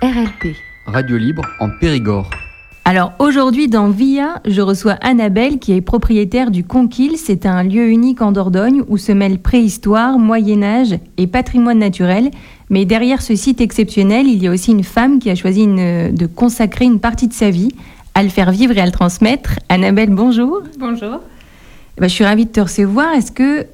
RLP. Radio libre en Périgord. Alors aujourd'hui dans VIA, je reçois Annabelle qui est propriétaire du Conquil. C'est un lieu unique en Dordogne où se mêlent préhistoire, Moyen-Âge et patrimoine naturel. Mais derrière ce site exceptionnel, il y a aussi une femme qui a choisi de consacrer une partie de sa vie à le faire vivre et à le transmettre. Annabelle, bonjour. Bonjour. Je suis ravie de te recevoir. Est-ce que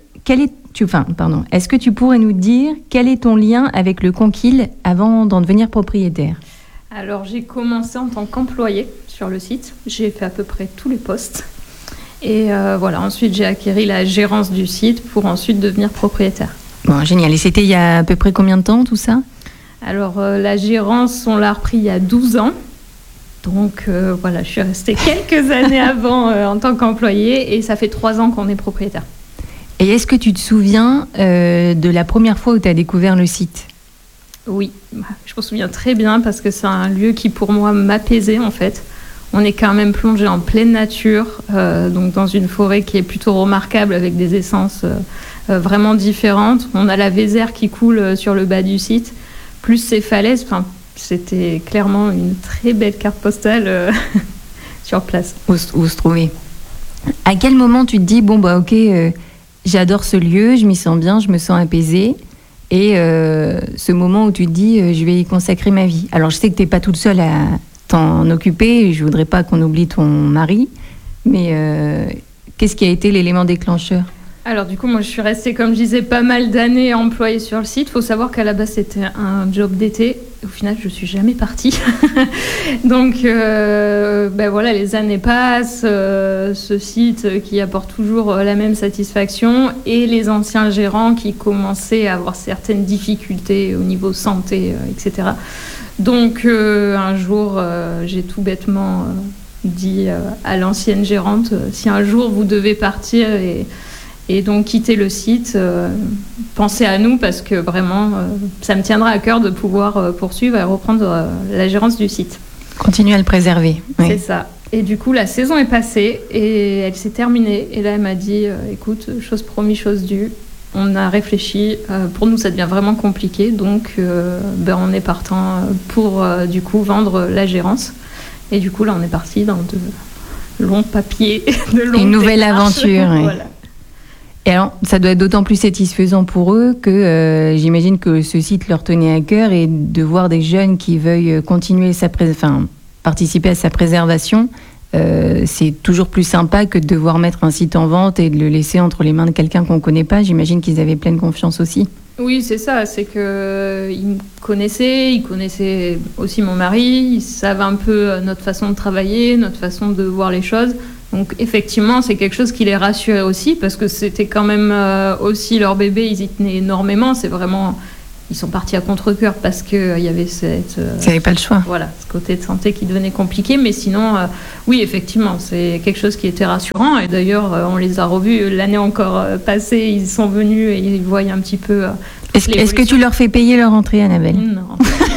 tu pourrais nous dire quel est ton lien avec le Conquil avant d'en devenir propriétaire ? Alors j'ai commencé en tant qu'employée sur le site. J'ai fait à peu près tous les postes. Et ensuite j'ai acquis la gérance du site pour ensuite devenir propriétaire. Bon, génial. Et c'était il y a à peu près combien de temps tout ça ? Alors la gérance, on l'a repris il y a 12 ans. Donc je suis restée quelques années avant en tant qu'employée et ça fait 3 ans qu'on est propriétaire. Et est-ce que tu te souviens de la première fois où tu as découvert le site ? Oui, je me souviens très bien parce que c'est un lieu qui pour moi m'apaisait en fait. On est quand même plongé en pleine nature, donc dans une forêt qui est plutôt remarquable avec des essences vraiment différentes. On a la Vézère qui coule sur le bas du site, plus ces falaises. C'était clairement une très belle carte postale sur place. Où se trouver. À quel moment tu te dis, j'adore ce lieu, je m'y sens bien, je me sens apaisée. Et ce moment où tu te dis, je vais y consacrer ma vie. Alors, je sais que tu n'es pas toute seule à t'en occuper. Je ne voudrais pas qu'on oublie ton mari. Mais qu'est-ce qui a été l'élément déclencheur ? Alors, du coup, moi, je suis restée, comme je disais, pas mal d'années employée sur le site. Il faut savoir qu'à la base, c'était un job d'été. Au final, je ne suis jamais partie. Donc, les années passent. Ce site qui apporte toujours la même satisfaction et les anciens gérants qui commençaient à avoir certaines difficultés au niveau santé, etc. Donc, un jour, j'ai tout bêtement dit à l'ancienne gérante, si un jour vous devez partir et donc quitter le site, pensez à nous parce que vraiment, ça me tiendra à cœur de pouvoir poursuivre et reprendre la gérance du site. Continuer à le préserver. Oui. C'est ça. Et du coup, la saison est passée et elle s'est terminée. Et là, elle m'a dit, écoute, chose promise, chose due. On a réfléchi. Pour nous, ça devient vraiment compliqué. Donc, on est partant pour, du coup, vendre la gérance. Et du coup, là, on est parti dans de longs papiers, de longues une nouvelle démarches. Aventure. Oui. Voilà. Et alors, ça doit être d'autant plus satisfaisant pour eux que j'imagine que ce site leur tenait à cœur et de voir des jeunes qui veuillent continuer participer à sa préservation, c'est toujours plus sympa que de devoir mettre un site en vente et de le laisser entre les mains de quelqu'un qu'on ne connaît pas. J'imagine qu'ils avaient pleine confiance aussi. Oui, c'est ça. C'est qu'ils me connaissaient, ils connaissaient aussi mon mari, ils savent un peu notre façon de travailler, notre façon de voir les choses. Donc effectivement, c'est quelque chose qui les rassurait aussi parce que c'était quand même aussi leur bébé, ils y tenaient énormément. C'est vraiment, ils sont partis à contre-cœur parce qu'il y avait Ils n'avaient pas le choix. Voilà, ce côté de santé qui devenait compliqué. Mais sinon, oui, effectivement, c'est quelque chose qui était rassurant. Et d'ailleurs, on les a revus l'année encore passée. Ils sont venus et ils voient un petit peu Est-ce que tu leur fais payer leur entrée, Annabelle ? Non.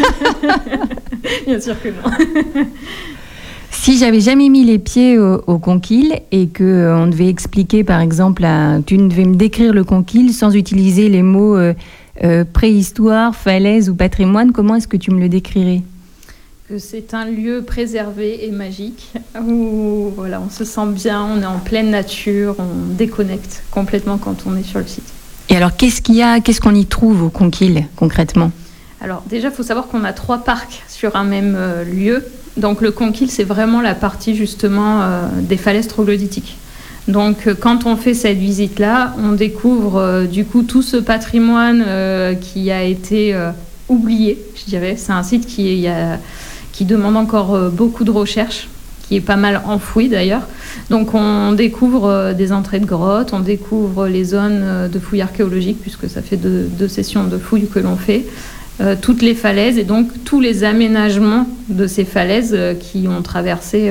Bien sûr que non. Si j'avais jamais mis les pieds au Conquil et qu'on devait expliquer, par exemple, tu devais me décrire le Conquil sans utiliser les mots préhistoire, falaise ou patrimoine, comment est-ce que tu me le décrirais ? Que c'est un lieu préservé et magique où on se sent bien, on est en pleine nature, on déconnecte complètement quand on est sur le site. Et alors, qu'est-ce qu'on y trouve au Conquil concrètement ? Alors déjà, il faut savoir qu'on a 3 parcs sur un même lieu. Donc le Conquil, c'est vraiment la partie justement des falaises troglodytiques. Donc quand on fait cette visite-là, on découvre du coup tout ce patrimoine qui a été oublié, je dirais. C'est un site qui demande encore beaucoup de recherche, qui est pas mal enfoui d'ailleurs. Donc on découvre des entrées de grottes, on découvre les zones de fouilles archéologiques, puisque ça fait 2 sessions de fouilles que l'on fait. Toutes les falaises et donc tous les aménagements de ces falaises qui ont traversé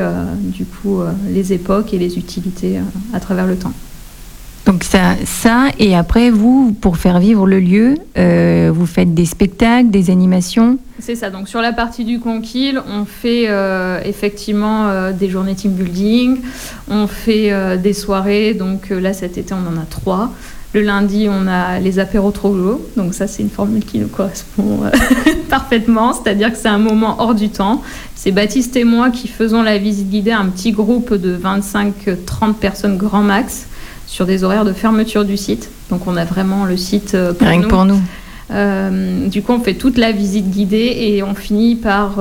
les époques et les utilités à travers le temps. Donc ça et après vous, pour faire vivre le lieu, vous faites des spectacles, des animations ? C'est ça, donc sur la partie du Conquil, on fait effectivement des journées team building, on fait des soirées, donc là cet été on en a 3. Le lundi, on a les apéros troglo. Donc ça, c'est une formule qui nous correspond parfaitement. C'est-à-dire que c'est un moment hors du temps. C'est Baptiste et moi qui faisons la visite guidée à un petit groupe de 25-30 personnes grand max sur des horaires de fermeture du site. Donc on a vraiment le site Rien que pour nous. Du coup, on fait toute la visite guidée et on finit par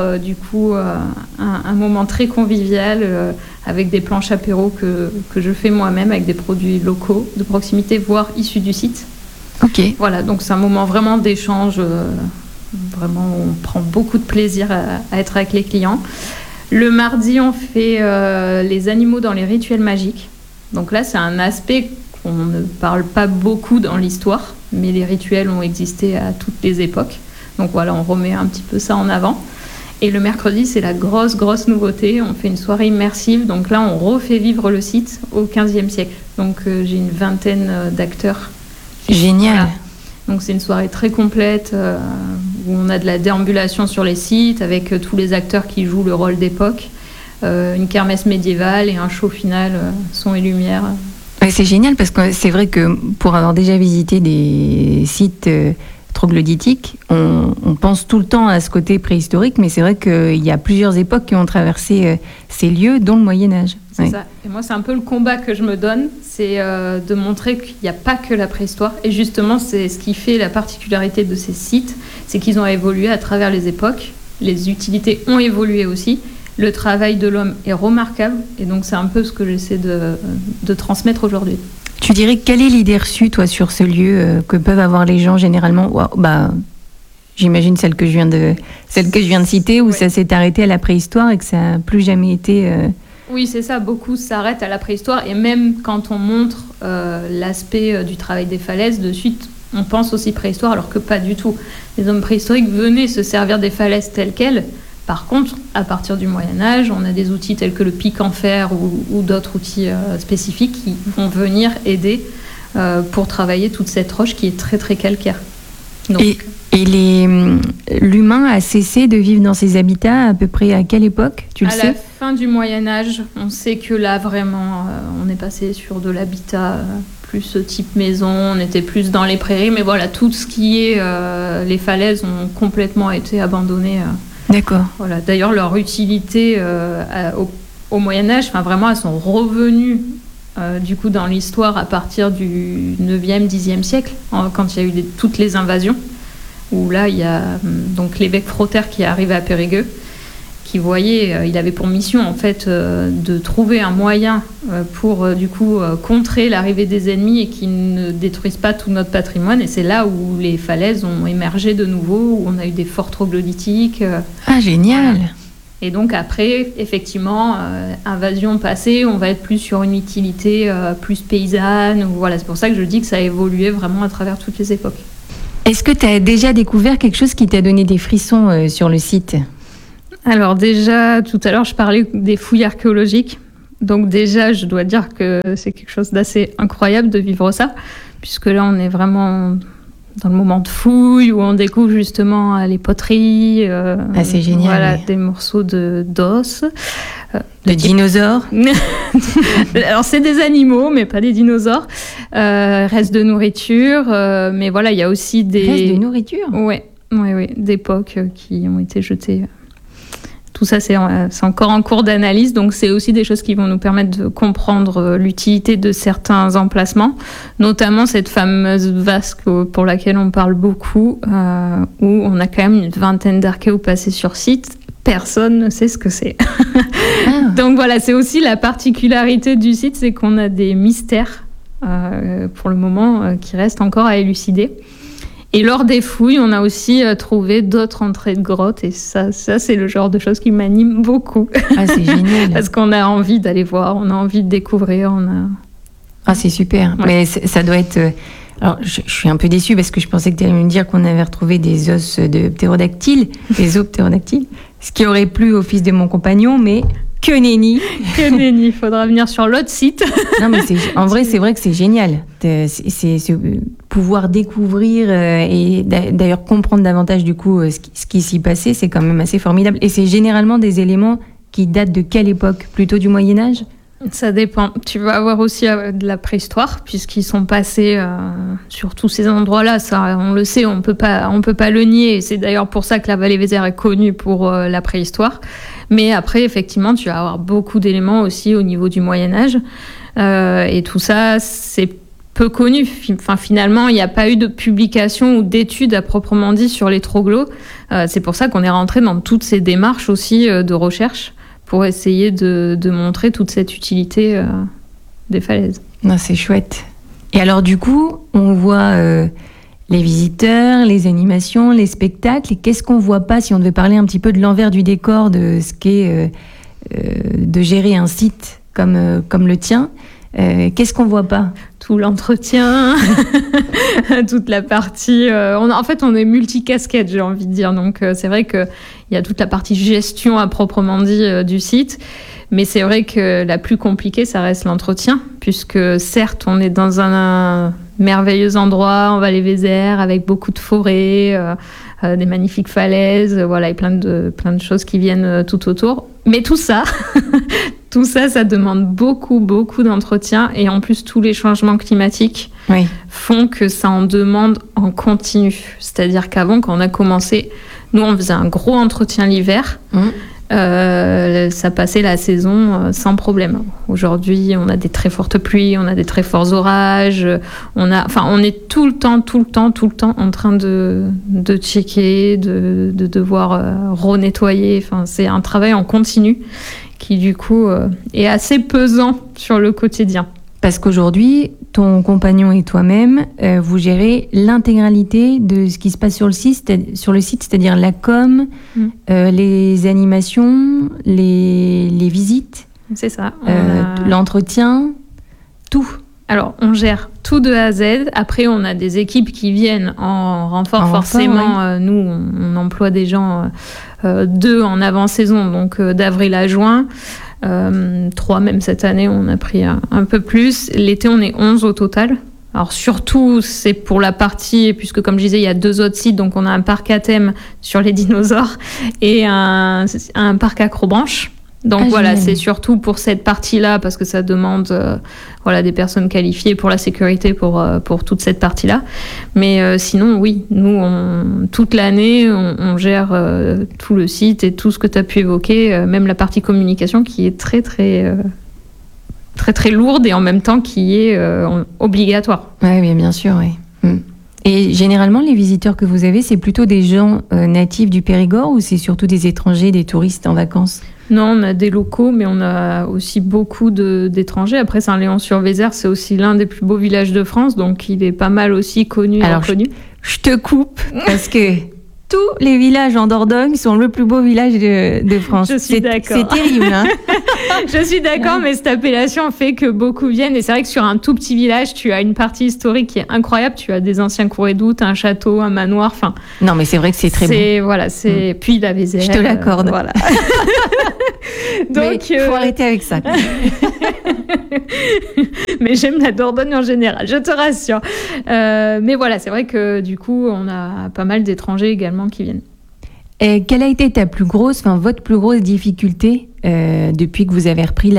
un moment très convivial avec des planches apéro que je fais moi-même avec des produits locaux de proximité, voire issus du site. Ok. Voilà, donc c'est un moment vraiment d'échange. Vraiment, on prend beaucoup de plaisir à être avec les clients. Le mardi, on fait les animaux dans les rituels magiques. Donc là, c'est un aspect qu'on ne parle pas beaucoup dans l'histoire, mais les rituels ont existé à toutes les époques. Donc voilà, on remet un petit peu ça en avant. Et le mercredi, c'est la grosse nouveauté. On fait une soirée immersive. Donc là, on refait vivre le site au XVe siècle. Donc j'ai une vingtaine d'acteurs. Génial. Voilà. Donc c'est une soirée très complète où on a de la déambulation sur les sites avec tous les acteurs qui jouent le rôle d'époque, une kermesse médiévale et un show final, son et lumière. Ouais, c'est génial parce que c'est vrai que pour avoir déjà visité des sites troglodytiques, on pense tout le temps à ce côté préhistorique, mais c'est vrai qu'il y a plusieurs époques qui ont traversé ces lieux, dont le Moyen-Âge. C'est ça. Et moi, c'est un peu le combat que je me donne, c'est de montrer qu'il n'y a pas que la préhistoire. Et justement, c'est ce qui fait la particularité de ces sites, c'est qu'ils ont évolué à travers les époques. Les utilités ont évolué aussi. Le travail de l'homme est remarquable. Et donc, c'est un peu ce que j'essaie de transmettre aujourd'hui. Tu dirais quelle est l'idée reçue, toi, sur ce lieu que peuvent avoir les gens généralement? J'imagine celle que je viens de citer, où ouais. Ça s'est arrêté à la préhistoire et que ça n'a plus jamais été... Oui, c'est ça. Beaucoup s'arrêtent à la préhistoire. Et même quand on montre l'aspect du travail des falaises, de suite, on pense aussi préhistoire, alors que pas du tout. Les hommes préhistoriques venaient se servir des falaises telles quelles. Par contre, à partir du Moyen-Âge, on a des outils tels que le pic en fer ou d'autres outils spécifiques qui vont venir aider pour travailler toute cette roche qui est très, très calcaire. Donc, Et l'humain a cessé de vivre dans ces habitats à peu près à quelle époque, tu le sais? À la fin du Moyen-Âge, on sait que là, vraiment, on est passé sur de l'habitat plus type maison, on était plus dans les prairies, mais voilà, tout ce qui est les falaises ont complètement été abandonnées. D'accord. Voilà. D'ailleurs, leur utilité au Moyen-Âge, vraiment, elles sont revenues du coup dans l'histoire à partir du 9e, 10e siècle, quand il y a eu toutes les invasions, où là, il y a donc l'évêque Frotter qui est arrivé à Périgueux, qui voyait, il avait pour mission en fait de trouver un moyen pour du coup contrer l'arrivée des ennemis et qu'ils ne détruisent pas tout notre patrimoine. Et c'est là où les falaises ont émergé de nouveau, où on a eu des forts troglodytiques. Ah, génial! Et donc après, effectivement, invasion passée, on va être plus sur une utilité plus paysanne. Voilà, c'est pour ça que je dis que ça a évolué vraiment à travers toutes les époques. Est-ce que tu as déjà découvert quelque chose qui t'a donné des frissons sur le site? Alors déjà, tout à l'heure, je parlais des fouilles archéologiques. Donc déjà, je dois dire que c'est quelque chose d'assez incroyable de vivre ça, puisque là, on est vraiment dans le moment de fouille, où on découvre justement les poteries. C'est génial. Voilà, oui. des morceaux d'os. De dinosaures? Alors, c'est des animaux, mais pas des dinosaures. Restes de nourriture. Mais voilà, il y a aussi des... Restes de nourriture? Oui, d'époques qui ont été jetées. Tout ça, c'est encore en cours d'analyse, donc c'est aussi des choses qui vont nous permettre de comprendre l'utilité de certains emplacements, notamment cette fameuse vasque pour laquelle on parle beaucoup, où on a quand même une vingtaine d'archéos passés sur site. Personne ne sait ce que c'est. Ah. Donc voilà, c'est aussi la particularité du site, c'est qu'on a des mystères, pour le moment, qui restent encore à élucider. Et lors des fouilles, on a aussi trouvé d'autres entrées de grottes. Et ça, c'est le genre de choses qui m'anime beaucoup. Ah, c'est génial. Parce qu'on a envie d'aller voir, on a envie de découvrir. Ah, c'est super. Ouais. Mais ça doit être... Alors, je suis un peu déçue parce que je pensais que tu allais me dire qu'on avait retrouvé des os de ptérodactyles, des os ptérodactyles, ce qui aurait plu au fils de mon compagnon, mais... Que nenni. Que nenni, il faudra venir sur l'autre site. Non, mais en vrai, c'est vrai que c'est génial. C'est pouvoir découvrir et d'ailleurs comprendre davantage du coup ce qui s'y passait, c'est quand même assez formidable. Et c'est généralement des éléments qui datent de quelle époque? Plutôt du Moyen-Âge? Ça dépend. Tu vas avoir aussi de la préhistoire, puisqu'ils sont passés sur tous ces endroits-là. Ça, on le sait, on peut pas le nier. Et c'est d'ailleurs pour ça que la vallée Vézère est connue pour la préhistoire. Mais après, effectivement, tu vas avoir beaucoup d'éléments aussi au niveau du Moyen-Âge. Et tout ça, c'est peu connu. Enfin, finalement, il n'y a pas eu de publication ou d'études à proprement dit sur les troglodytes. C'est pour ça qu'on est rentré dans toutes ces démarches aussi de recherche pour essayer de montrer toute cette utilité des falaises. Non, c'est chouette. Et alors, du coup, on voit les visiteurs, les animations, les spectacles. Et qu'est-ce qu'on ne voit pas, si on devait parler un petit peu de l'envers du décor de ce qu'est de gérer un site comme le tien? Qu'est-ce qu'on ne voit pas? Tout l'entretien, toute la partie... en fait, on est multicasquette, j'ai envie de dire. Donc, c'est vrai qu'il y a toute la partie gestion à proprement dit du site. Mais c'est vrai que la plus compliquée, ça reste l'entretien. Puisque certes, on est dans un merveilleux endroit en vallée Vézère avec beaucoup de forêts, des magnifiques falaises, voilà, et plein de choses qui viennent tout autour. Mais tout ça... Tout ça, ça demande beaucoup, beaucoup d'entretien. Et en plus, tous les changements climatiques font que ça en demande en continu. C'est-à-dire qu'avant, quand on a commencé, nous, on faisait un gros entretien l'hiver. Ça passait la saison sans problème. Aujourd'hui, on a des très fortes pluies, on a des très forts orages. On est tout le temps en train de checker, de devoir renettoyer. Enfin, c'est un travail en continu qui du coup est assez pesant sur le quotidien. Parce qu'aujourd'hui, ton compagnon et toi-même, vous gérez l'intégralité de ce qui se passe sur le site, c'est-à-dire la com, les animations, les visites. C'est ça. L'entretien, tout. Alors, on gère tout de A à Z. Après, on a des équipes qui viennent en renfort, forcément. Nous, on emploie des gens 2 en avant-saison, donc d'avril à juin. 3 même cette année, on a pris un peu plus. L'été, on est 11 au total. Alors surtout, c'est pour la partie, puisque comme je disais, il y a 2 autres sites, donc on a un parc à thème sur les dinosaures et un parc acrobranche. Donc voilà, c'est surtout pour cette partie-là, parce que ça demande des personnes qualifiées pour la sécurité, pour toute cette partie-là. Mais sinon, oui, nous, toute l'année, on gère tout le site et tout ce que tu as pu évoquer, même la partie communication qui est très, très, très, très lourde et en même temps qui est obligatoire. Oui, bien sûr, oui. Et généralement, les visiteurs que vous avez, c'est plutôt des gens natifs du Périgord ou c'est surtout des étrangers, des touristes en vacances? Non, on a des locaux, mais on a aussi beaucoup d'étrangers. Après, Saint-Léon-sur-Vézère, c'est aussi l'un des plus beaux villages de France, donc il est pas mal aussi connu et reconnu. Je te coupe, parce que tous les villages en Dordogne sont le plus beau village de France. Je suis d'accord. C'est terrible, hein. Je suis d'accord, mais cette appellation fait que beaucoup viennent. Et c'est vrai que sur un tout petit village, tu as une partie historique qui est incroyable. Tu as des anciens courets d'août, un château, un manoir. Enfin, non, mais c'est vrai que c'est très beau. Voilà, puis la Vézère. Je te l'accorde. Voilà. Donc, faut arrêter avec ça. Mais j'aime la Dordogne en général, je te rassure. Mais voilà, c'est vrai que du coup, on a pas mal d'étrangers également qui viennent. Et quelle a été votre plus grosse difficulté depuis que vous avez repris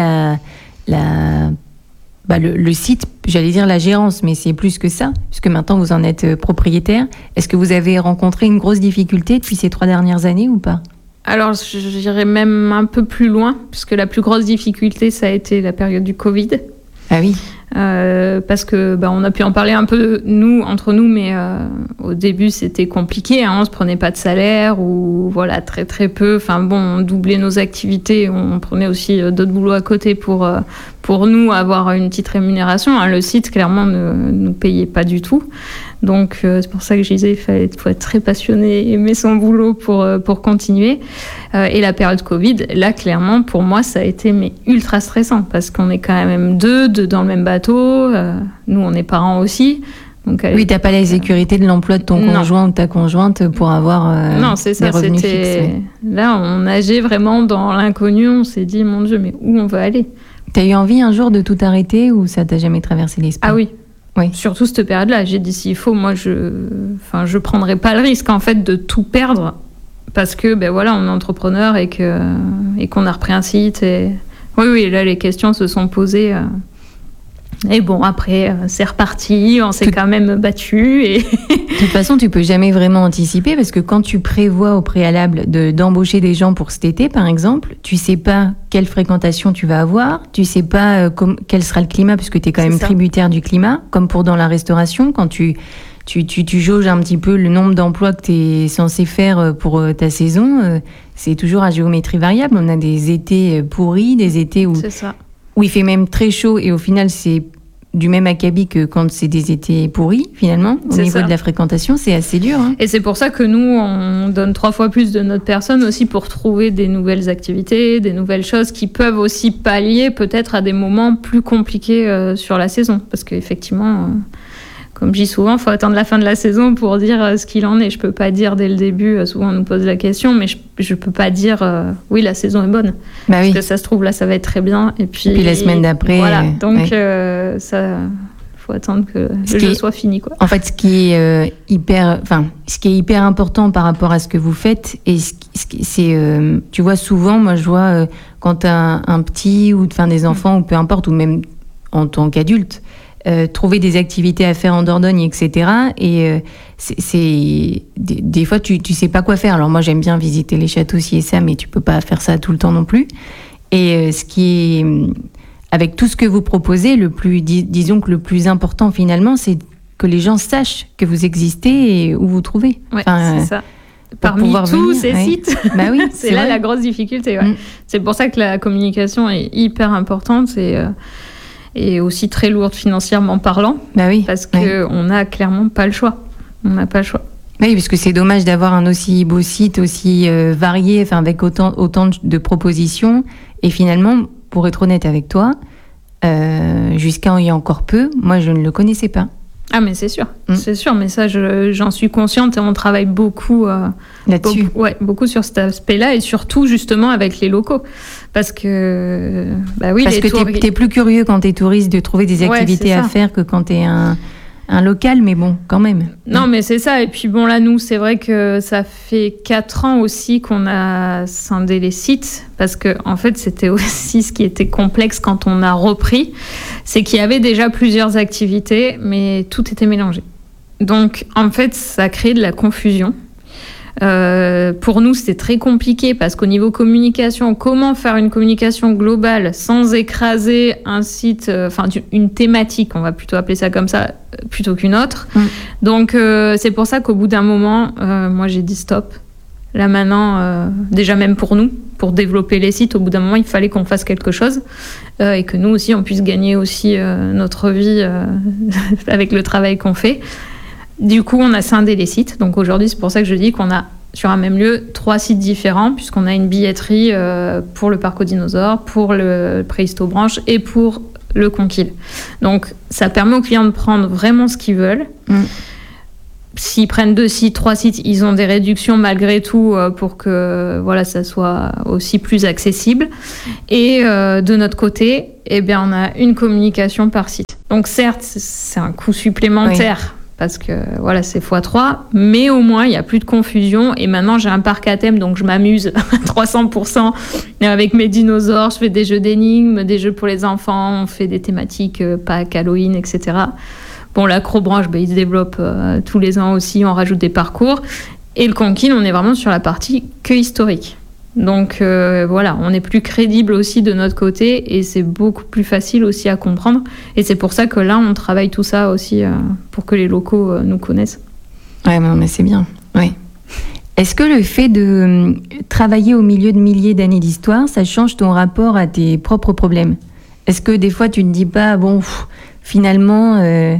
le site, j'allais dire la gérance, mais c'est plus que ça, puisque maintenant vous en êtes propriétaire. Est-ce que vous avez rencontré une grosse difficulté depuis ces 3 dernières années ou pas? Alors, j'irais même un peu plus loin, puisque la plus grosse difficulté, ça a été la période du Covid. Ah oui. Parce que on a pu en parler un peu entre nous, mais au début c'était compliqué, on se prenait pas de salaire ou voilà, très très peu. Enfin bon, on doublait nos activités, on prenait aussi d'autres boulots à côté pour nous avoir une petite rémunération. Le site clairement ne nous payait pas du tout. Donc c'est pour ça que je disais il faut être très passionné, aimer son boulot pour continuer. Et la période Covid, là clairement pour moi ça a été ultra stressant parce qu'on est quand même deux dans le même bateau. Nous on est parents aussi. Donc, oui, t'as pas la sécurité de l'emploi de ton conjoint ou de ta conjointe pour avoir non, c'est ça, des revenus fixes. Oui. Là on nageait vraiment dans l'inconnu, on s'est dit mon Dieu mais où on va aller? T'as eu envie un jour de tout arrêter ou ça t'a jamais traversé l'esprit? Ah oui. Oui. Surtout cette période-là, j'ai dit s'il faut, moi je prendrais pas le risque en fait de tout perdre parce que on est entrepreneur et qu'on a repris un site et Oui, là, les questions se sont posées. Et bon, après, c'est reparti, on s'est quand même battu. Et de toute façon, tu peux jamais vraiment anticiper parce que quand tu prévois au préalable d'embaucher des gens pour cet été, par exemple, tu sais pas quelle fréquentation tu vas avoir, tu sais pas quel sera le climat puisque tu es quand même tributaire du climat, comme pour dans la restauration, quand tu jauges un petit peu le nombre d'emplois que tu es censé faire pour ta saison, c'est toujours à géométrie variable. On a des étés pourris, des étés où il fait même très chaud et au final c'est du même acabit que quand c'est des étés pourris, finalement, au niveau de la fréquentation, c'est assez dur. Hein. Et c'est pour ça que nous, on donne 3 fois plus de notre personne aussi pour trouver des nouvelles activités, des nouvelles choses qui peuvent aussi pallier peut-être à des moments plus compliqués sur la saison. Parce qu'effectivement, comme je dis souvent, il faut attendre la fin de la saison pour dire ce qu'il en est. Je ne peux pas dire dès le début, souvent on nous pose la question, mais je ne peux pas dire oui, la saison est bonne. Bah oui. Parce que ça se trouve, là, ça va être très bien. Et puis la semaine d'après. Voilà, donc ça, faut attendre que le jeu soit fini, quoi. En fait, ce qui est hyper important par rapport à ce que vous faites, et tu vois, souvent, moi je vois quand tu as un petit ou des enfants, ou peu importe, ou même en tant qu'adulte, trouver des activités à faire en Dordogne, etc. Et des fois, tu sais pas quoi faire. Alors moi, j'aime bien visiter les châteaux, ci et ça, mais tu peux pas faire ça tout le temps non plus. Et ce qui est, avec tout ce que vous proposez, disons que le plus important finalement, c'est que les gens sachent que vous existez et où vous trouvez. Ouais, c'est ça. Parmi tous ces sites, bah oui, c'est là la grosse difficulté. Ouais. C'est pour ça que la communication est hyper importante. Et aussi très lourde financièrement parlant, parce qu'on n'a clairement pas le choix. On n'a pas le choix. Oui, parce que c'est dommage d'avoir un aussi beau site, aussi varié, avec autant de propositions. Et finalement, pour être honnête avec toi, jusqu'à il y a encore peu, moi, je ne le connaissais pas. Ah, mais c'est sûr, c'est sûr, mais ça, j'en suis consciente et on travaille beaucoup là-dessus. Beaucoup sur cet aspect-là et surtout, justement, avec les locaux. Parce que, parce que t'es plus curieux quand t'es touriste de trouver des activités à faire que quand t'es un local, mais bon, quand même. Non, mais c'est ça. Et puis bon, là, nous, c'est vrai que ça fait 4 ans aussi qu'on a scindé les sites, parce que en fait, c'était aussi ce qui était complexe quand on a repris, c'est qu'il y avait déjà plusieurs activités, mais tout était mélangé. Donc, en fait, ça a créé de la confusion. Pour nous, c'était très compliqué parce qu'au niveau communication, comment faire une communication globale sans écraser un site, une thématique, on va plutôt appeler ça comme ça, plutôt qu'une autre. Donc, c'est pour ça qu'au bout d'un moment, moi, j'ai dit stop. Là, maintenant, déjà même pour nous, pour développer les sites, au bout d'un moment, il fallait qu'on fasse quelque chose et que nous aussi, on puisse gagner aussi notre vie avec le travail qu'on fait. Du coup, on a scindé les sites. Donc aujourd'hui, c'est pour ça que je dis qu'on a sur un même lieu 3 sites différents, puisqu'on a une billetterie pour le parc aux dinosaures, pour le Préhisto-Branche et pour le Conquille. Donc ça permet aux clients de prendre vraiment ce qu'ils veulent. S'ils prennent 2 sites, 3 sites, ils ont des réductions malgré tout pour que ça soit aussi plus accessible. Et de notre côté, on a une communication par site. Donc certes, c'est un coût supplémentaire. Parce que c'est x3, mais au moins il n'y a plus de confusion. Et maintenant j'ai un parc à thème, donc je m'amuse à 300% avec mes dinosaures. Je fais des jeux d'énigmes, des jeux pour les enfants, on fait des thématiques Pâques, Halloween, etc. Bon, l'Acrobranche, il se développe tous les ans aussi, on rajoute des parcours. Et le Conquille, on est vraiment sur la partie que historique. Donc on est plus crédible aussi de notre côté et c'est beaucoup plus facile aussi à comprendre. Et c'est pour ça que là, on travaille tout ça aussi pour que les locaux nous connaissent. Ouais, mais c'est bien. Ouais. Est-ce que le fait de travailler au milieu de milliers d'années d'histoire, ça change ton rapport à tes propres problèmes ? Est-ce que des fois, tu ne te dis pas, finalement,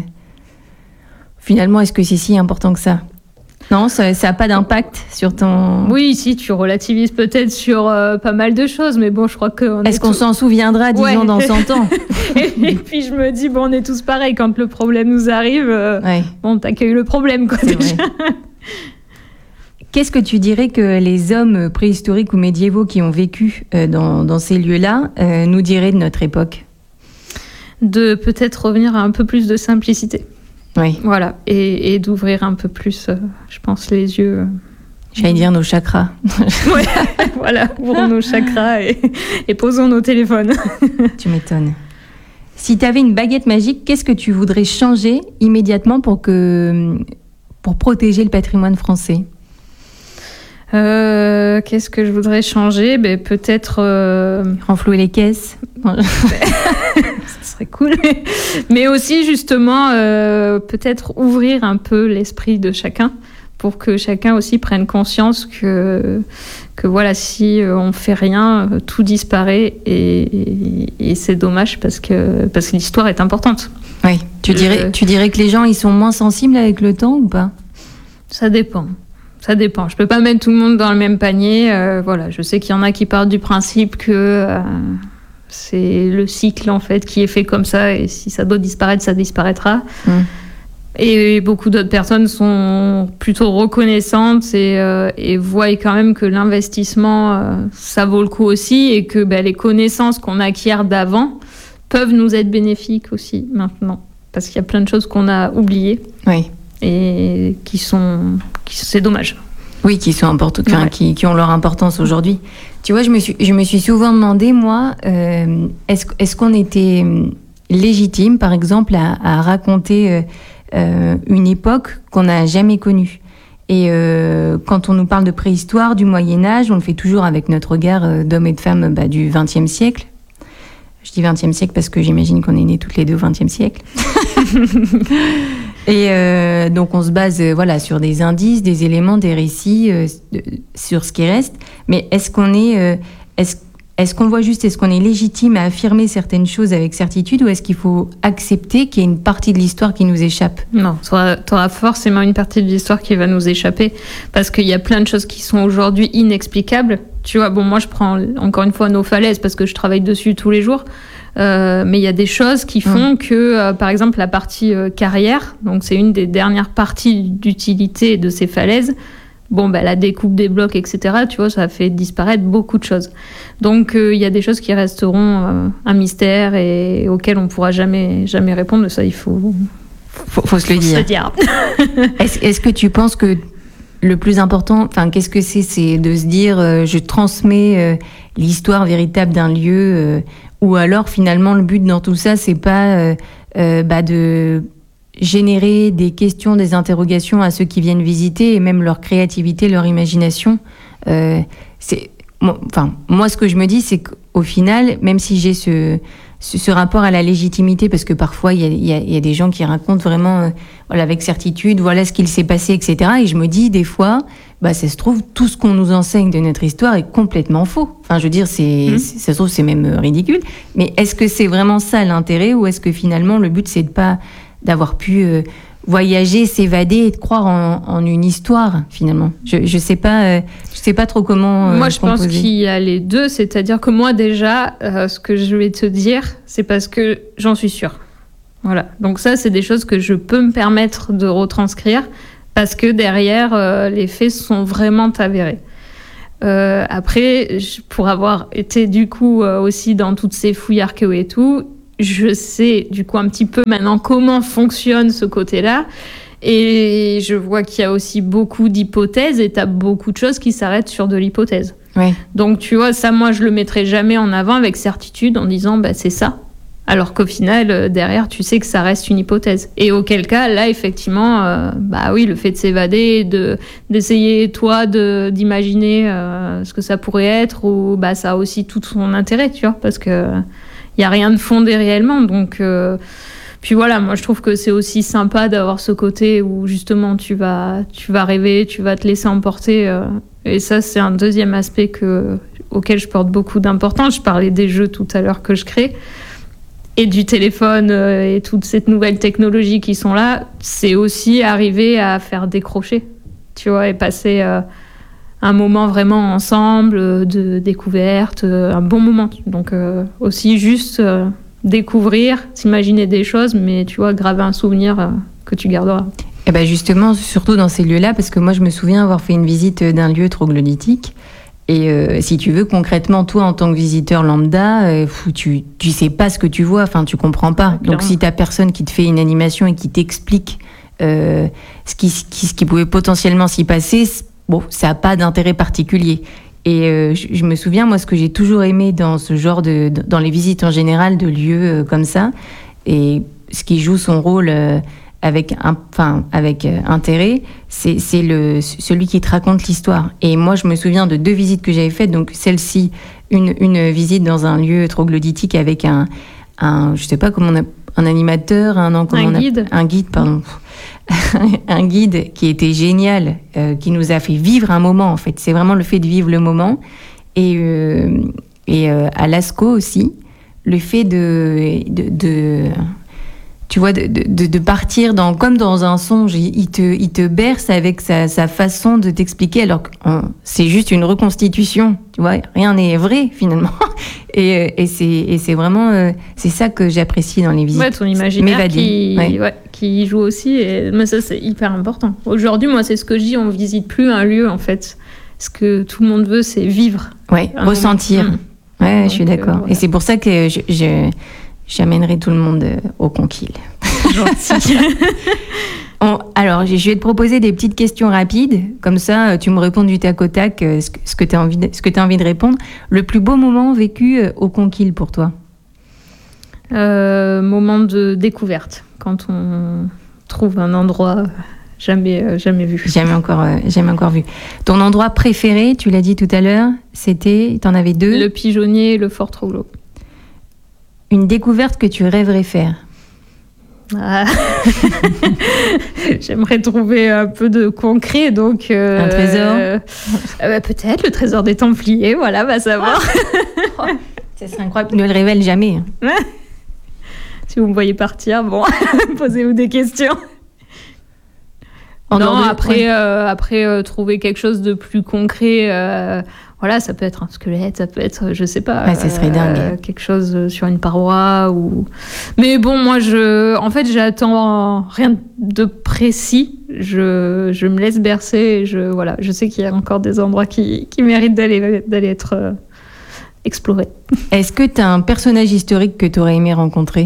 est-ce que c'est si important que ça ? Non, ça n'a pas d'impact sur ton... Oui, si, tu relativises peut-être sur pas mal de choses, mais bon, je crois que... Est-ce qu'on s'en souviendra 10 ans dans 100 ans ? Et puis je me dis, on est tous pareils, quand le problème nous arrive, t'accueilles le problème, quoi, déjà. Qu'est-ce que tu dirais que les hommes préhistoriques ou médiévaux qui ont vécu dans ces lieux-là nous diraient de notre époque ? De peut-être revenir à un peu plus de simplicité. Oui. Voilà, et d'ouvrir un peu plus, je pense, les yeux J'allais dire nos chakras. Ouais, voilà, ouvrons nos chakras et posons nos téléphones. Tu m'étonnes. Si tu avais une baguette magique, qu'est-ce que tu voudrais changer immédiatement pour protéger le patrimoine français ? Qu'est-ce que je voudrais changer ? Peut-être... renflouer les caisses. Ça serait cool. Mais aussi, justement, peut-être ouvrir un peu l'esprit de chacun pour que chacun aussi prenne conscience que voilà, si on fait rien, tout disparaît et c'est dommage parce que l'histoire est importante. Oui. Tu dirais que les gens, ils sont moins sensibles avec le temps ou pas ? Ça dépend. Je peux pas mettre tout le monde dans le même panier. Voilà, je sais qu'il y en a qui partent du principe que c'est le cycle en fait qui est fait comme ça et si ça doit disparaître, ça disparaîtra. Et beaucoup d'autres personnes sont plutôt reconnaissantes et voient quand même que l'investissement, ça vaut le coup aussi et que les connaissances qu'on acquiert d'avant peuvent nous être bénéfiques aussi maintenant. Parce qu'il y a plein de choses qu'on a oubliées. Oui. Et c'est dommage. Oui, qui sont importantes, Ouais. qui ont leur importance aujourd'hui. Tu vois, je me suis souvent demandé, moi, est-ce qu'on était légitime, par exemple, à raconter une époque qu'on n'a jamais connue. Et quand on nous parle de préhistoire, du Moyen-Âge, on le fait toujours avec notre regard d'hommes et de femmes du XXe siècle. Je dis XXe siècle parce que j'imagine qu'on est nés toutes les deux au XXe siècle. Et donc on se base sur des indices, des éléments, des récits, sur ce qui reste. Mais est-ce qu'on est légitime à affirmer certaines choses avec certitude ou est-ce qu'il faut accepter qu'il y ait une partie de l'histoire qui nous échappe ? Non, t'auras forcément une partie de l'histoire qui va nous échapper parce qu'il y a plein de choses qui sont aujourd'hui inexplicables. Tu vois, moi je prends encore une fois nos falaises parce que je travaille dessus tous les jours. Mais il y a des choses qui font que, par exemple, la partie carrière, donc c'est une des dernières parties d'utilité de ces falaises. La découpe des blocs, etc., tu vois, ça fait disparaître beaucoup de choses. Donc, il y a des choses qui resteront un mystère et auxquelles on ne pourra jamais répondre. Ça, il faut se le dire. Est-ce que tu penses que le plus important, qu'est-ce que c'est de se dire je transmets l'histoire véritable d'un lieu ou alors finalement le but dans tout ça c'est pas de générer des questions, des interrogations à ceux qui viennent visiter et même leur créativité, leur imagination. Moi ce que je me dis c'est qu'au final, même si j'ai ce rapport à la légitimité, parce que parfois il y a des gens qui racontent vraiment avec certitude, voilà ce qu'il s'est passé, etc. Et je me dis des fois, ça se trouve, tout ce qu'on nous enseigne de notre histoire est complètement faux. Enfin, je veux dire, ça se trouve, c'est même ridicule. Mais est-ce que c'est vraiment ça l'intérêt ou est-ce que finalement le but c'est d'avoir pu voyager, s'évader et de croire en une histoire finalement. Je sais pas trop comment. Moi, je pense qu'il y a les deux, c'est-à-dire que moi déjà, ce que je vais te dire, c'est parce que j'en suis sûre. Voilà. Donc ça, c'est des choses que je peux me permettre de retranscrire parce que derrière, les faits sont vraiment avérés. Après, pour avoir été du coup aussi dans toutes ces fouilles archéo et tout, je sais du coup un petit peu maintenant comment fonctionne ce côté-là et je vois qu'il y a aussi beaucoup d'hypothèses et t'as beaucoup de choses qui s'arrêtent sur de l'hypothèse. Ouais. Donc tu vois, ça moi je le mettrai jamais en avant avec certitude en disant c'est ça. Alors qu'au final, derrière, tu sais que ça reste une hypothèse. Et auquel cas, là, effectivement, oui, le fait de s'évader, d'essayer, toi, d'imaginer ce que ça pourrait être, ou ça a aussi tout son intérêt, tu vois, parce que il n'y a rien de fondé réellement. Donc, puis voilà, moi, je trouve que c'est aussi sympa d'avoir ce côté où, justement, tu vas rêver, tu vas te laisser emporter. Et ça, c'est un deuxième aspect auquel je porte beaucoup d'importance. Je parlais des jeux tout à l'heure que je crée. Et du téléphone et toute cette nouvelle technologie qui sont là, c'est aussi arriver à faire décrocher, tu vois, et passer un moment vraiment ensemble de découverte, un bon moment. Donc aussi juste découvrir, s'imaginer des choses, mais tu vois, graver un souvenir que tu garderas. Et justement, surtout dans ces lieux-là, parce que moi je me souviens avoir fait une visite d'un lieu troglodytique. Et si tu veux, concrètement, toi, en tant que visiteur lambda, tu sais pas ce que tu vois, enfin, tu comprends pas. Clairement. Donc, si t'as personne qui te fait une animation et qui t'explique ce qui pouvait potentiellement s'y passer, bon, ça n'a pas d'intérêt particulier. Et je me souviens, moi, ce que j'ai toujours aimé dans ce genre dans les visites en général de lieux comme ça, et ce qui joue son rôle avec intérêt, c'est celui qui te raconte l'histoire. Et moi, je me souviens de 2 visites que j'avais faites. Donc, celle-ci, une visite dans un lieu troglodytique avec je sais pas comment on a, un animateur, un guide, pardon. Un guide qui était génial, qui nous a fait vivre un moment, en fait. C'est vraiment le fait de vivre le moment. Et à Lascaux aussi, le fait tu vois, de partir comme dans un songe. Il te berce avec sa façon de t'expliquer, alors que c'est juste une reconstitution, tu vois, rien n'est vrai finalement. Et c'est vraiment c'est ça que j'apprécie dans les visites. Ouais, ton imaginaire qui joue aussi, mais ça c'est hyper important. Aujourd'hui, moi, c'est ce que je dis, on visite plus un lieu en fait. Ce que tout le monde veut, c'est vivre. Ouais, ressentir. Ouais, je suis d'accord. Voilà. Et c'est pour ça que j'amènerai tout le monde au Conquil. Gentil. Alors, je vais te proposer des petites questions rapides. Comme ça, tu me réponds du tac au tac ce que tu as envie de répondre. Le plus beau moment vécu au Conquil pour toi? Moment de découverte. Quand on trouve un endroit jamais vu. Jamais encore vu. Ton endroit préféré, tu l'as dit tout à l'heure, t'en avais 2? Le Pigeonnier et le Fort Troglo. Une découverte que tu rêverais faire? J'aimerais trouver un peu de concret, donc... un trésor peut-être, le trésor des Templiers, voilà, va savoir. Ça serait incroyable, ne le révèle jamais. Si vous me voyez partir, bon, posez-vous des questions. Après, trouver quelque chose de plus concret... voilà, ça peut être un squelette, ça peut être, je sais pas, ça serait dingue. Quelque chose sur une paroi ou. Mais bon, moi, j'attends rien de précis. Je me laisse bercer. Je sais qu'il y a encore des endroits qui méritent d'aller être explorés. Est-ce que tu as un personnage historique que tu aurais aimé rencontrer?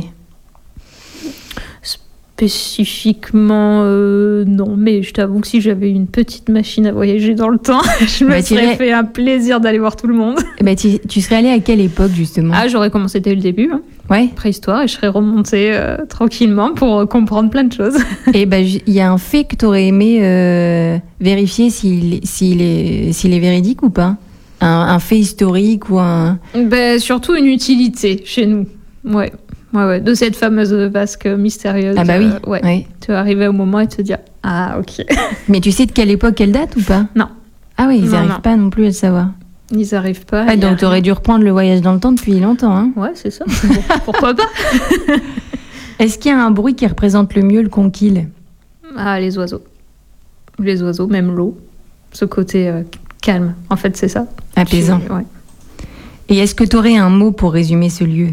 Spécifiquement, non, mais je t'avoue que si j'avais une petite machine à voyager dans le temps, je me serais fait un plaisir d'aller voir tout le monde. Tu serais allée à quelle époque, justement? J'aurais commencé dès le début, préhistoire, et je serais remontée tranquillement pour comprendre plein de choses. Et il y a un fait que tu aurais aimé vérifier s'il est véridique ou pas? Un fait historique ou un... Surtout une utilité chez nous, ouais, de cette fameuse vasque mystérieuse. Ah bah oui. Tu vas arriver au moment et te dire ok. Mais tu sais de quelle époque elle date ou pas? Non. Ah oui, ils n'arrivent pas non plus à le savoir. Ils n'arrivent pas. Donc tu aurais dû reprendre le voyage dans le temps depuis longtemps. Hein. Ouais, c'est ça. Pourquoi pas? Est-ce qu'il y a un bruit qui représente le mieux le Conquil? Les oiseaux. Les oiseaux, même l'eau. Ce côté calme. En fait, c'est ça. Apaisant. Ouais. Et est-ce que tu aurais un mot pour résumer ce lieu?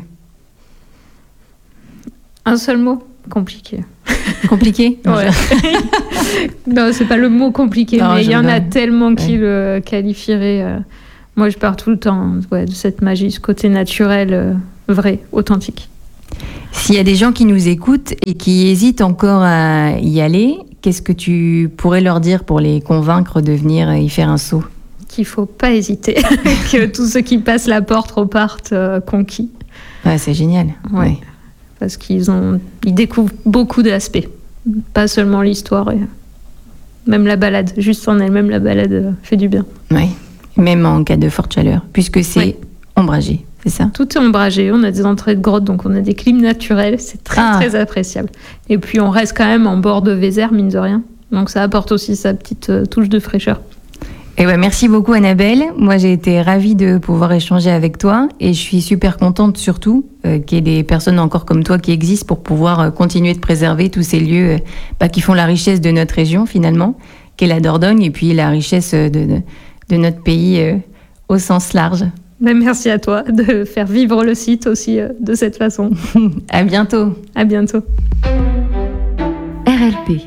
Un seul mot? Compliqué. Compliqué? Ouais. Non, c'est pas le mot compliqué, mais il y en a tellement qui le qualifieraient. Moi, je parle tout le temps de cette magie, ce côté naturel, vrai, authentique. S'il y a des gens qui nous écoutent et qui hésitent encore à y aller, qu'est-ce que tu pourrais leur dire pour les convaincre de venir y faire un saut? Qu'il faut pas hésiter, que tous ceux qui passent la porte repartent conquis. Ouais, c'est génial. Ouais. Parce qu'ils découvrent beaucoup d'aspects, pas seulement l'histoire, et même la balade, juste en elle-même, la balade fait du bien. Oui, même en cas de forte chaleur, puisque c'est ombragé, c'est ça? Tout est ombragé, on a des entrées de grottes, donc on a des clims naturels, c'est très appréciable. Et puis on reste quand même en bord de Vézère, mine de rien, donc ça apporte aussi sa petite touche de fraîcheur. Et merci beaucoup Annabelle. Moi j'ai été ravie de pouvoir échanger avec toi et je suis super contente surtout qu'il y ait des personnes encore comme toi qui existent pour pouvoir continuer de préserver tous ces lieux qui font la richesse de notre région finalement, qu'est la Dordogne et puis la richesse de notre pays au sens large. Merci à toi de faire vivre le site aussi de cette façon. À bientôt. À bientôt.